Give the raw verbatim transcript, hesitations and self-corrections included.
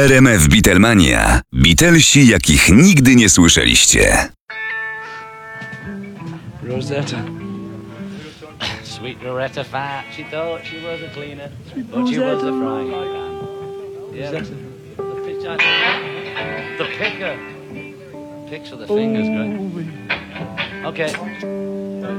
R M F Beatlemania. Beatlesi, jakich nigdy nie słyszeliście. Rosetta. Sweet Loretta Fat. She thought she was a cleaner, but she was a frying pan. Yeah, the, the pitch. The picker. Picks with the fingers, great. Okay.